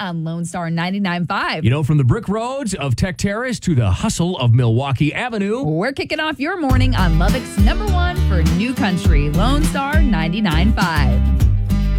on Lone Star 99.5. You know, from the brick roads of Tech Terrace to the hustle of Milwaukee Avenue. We're kicking off your morning on Lubbock's #1 for new country, Lone Star 99.5.